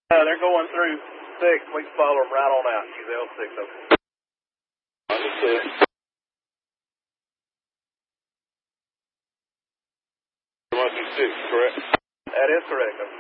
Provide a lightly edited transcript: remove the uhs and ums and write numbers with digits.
They're going through 6. We can follow them right on out. Use L6, okay. Understood. There must be 6, correct? That is correct, okay.